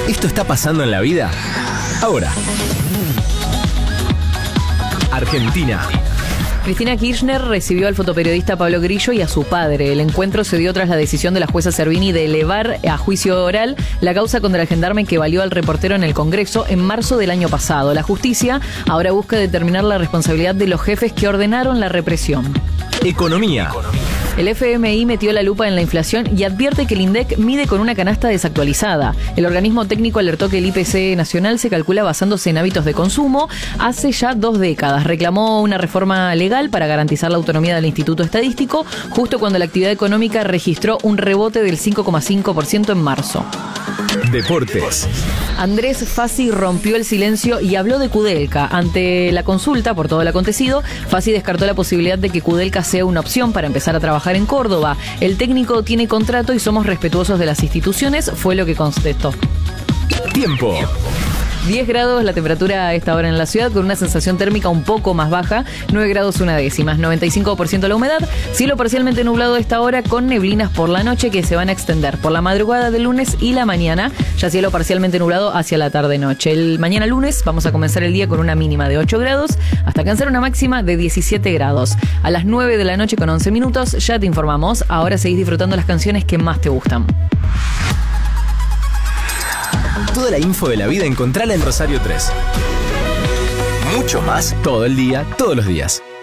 Esto está pasando en la vida ahora. Argentina. Cristina Kirchner recibió al fotoperiodista Pablo Grillo y a su padre. El encuentro se dio tras la decisión de la jueza Servini de elevar a juicio oral la causa contra el gendarme que valió al reportero en el Congreso en marzo del año pasado. La justicia ahora busca determinar la responsabilidad de los jefes que ordenaron la represión. Economía. El FMI metió la lupa en la inflación y advierte que el INDEC mide con una canasta desactualizada. El organismo técnico alertó que el IPC nacional se calcula basándose en hábitos de consumo hace ya 2 décadas. Reclamó una reforma legal para garantizar la autonomía del Instituto Estadístico, justo cuando la actividad económica registró un rebote del 5,5% en marzo. Deportes. Andrés Fassi rompió el silencio y habló de Kudelka. Ante la consulta por todo el acontecido, Fassi descartó la posibilidad de que Kudelka sea una opción para empezar a trabajar en Córdoba. El técnico tiene contrato y somos respetuosos de las instituciones, fue lo que contestó. Tiempo. 10 grados la temperatura a esta hora en la ciudad, con una sensación térmica un poco más baja, 9 grados 1/10, 95% la humedad, cielo parcialmente nublado a esta hora con neblinas por la noche que se van a extender por la madrugada del lunes y la mañana, ya cielo parcialmente nublado hacia la tarde-noche. El mañana lunes vamos a comenzar el día con una mínima de 8 grados hasta alcanzar una máxima de 17 grados. A las 9 de la noche con 11 minutos ya te informamos, ahora seguís disfrutando las canciones que más te gustan. Toda la info de la vida encontrala en Rosario 3. Mucho más todo el día, todos los días.